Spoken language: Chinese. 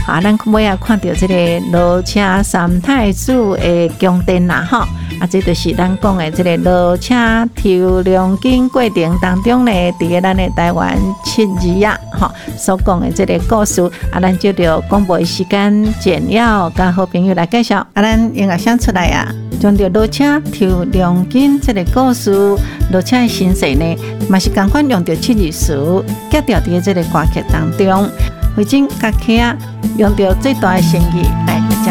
啊，咱尾啊看到这个罗车三太子的宫殿啦，吼。啊，这就是咱讲的这个罗车抽亮金过程当中呢，伫个咱的台湾7字啊，吼所讲的这个故事啊，咱就着广播时间简要甲好朋友来介绍。啊，咱音乐声出来啊，将着罗车抽亮金这个故事，罗车的身世呢，嘛是同款用着7字词夹掉伫这个歌曲当中，慧珍甲客用着最大的诚意来